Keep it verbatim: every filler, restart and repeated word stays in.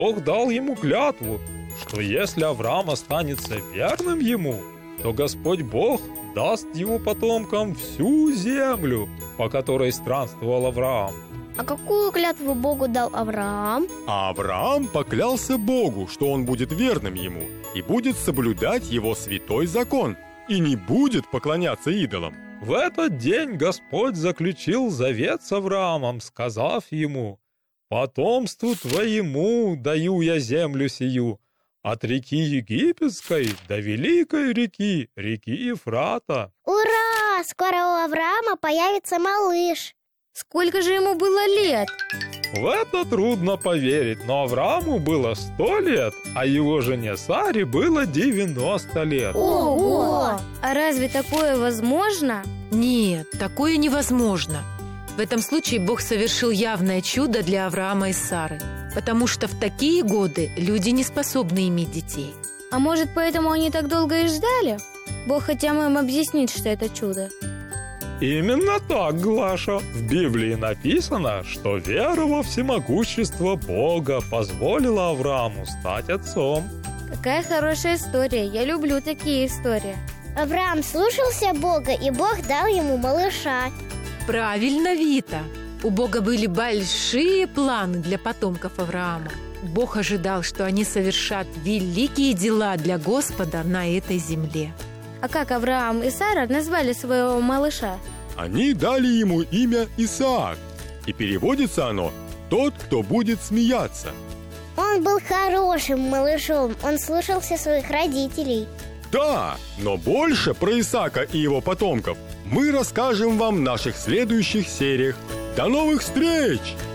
Бог дал ему клятву, что если Авраам останется верным ему, то Господь Бог даст его потомкам всю землю, по которой странствовал Авраам. А какую клятву Богу дал Авраам? А Авраам поклялся Богу, что он будет верным ему и будет соблюдать его святой закон и не будет поклоняться идолам. В этот день Господь заключил завет с Авраамом, сказав ему: «Потомству твоему даю я землю сию, от реки Египетской до великой реки, реки Ефрата». Ура! Скоро у Авраама появится малыш. Сколько же ему было лет? В это трудно поверить, но Аврааму было сто лет, а его жене Саре было девяносто лет. Ого! А разве такое возможно? Нет, такое невозможно. В этом случае Бог совершил явное чудо для Авраама и Сары, потому что в такие годы люди не способны иметь детей. А может, поэтому они так долго и ждали? Бог хотел им объяснить, что это чудо. Именно так, Глаша. В Библии написано, что вера во всемогущество Бога позволила Аврааму стать отцом. Какая хорошая история, я люблю такие истории. Авраам слушался Бога, и Бог дал ему малыша. Правильно, Вита. У Бога были большие планы для потомков Авраама. Бог ожидал, что они совершат великие дела для Господа на этой земле. А как Авраам и Сара назвали своего малыша? Они дали ему имя Исаак, и переводится оно «тот, кто будет смеяться». Он был хорошим малышом, он слушался своих родителей. Да, но больше про Исаака и его потомков мы расскажем вам в наших следующих сериях. До новых встреч!